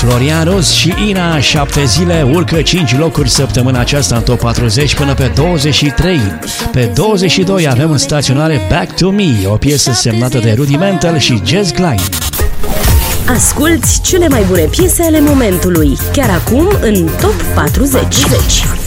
Florian Rus și Ina, 7 zile, urcă 5 locuri săptămâna aceasta în top 40 până pe 23. Pe 22 avem în staționare Back to Me, o piesă semnată de Rudimental și Jess Glynne. Asculți cele mai bune piese ale momentului, chiar acum în top 40.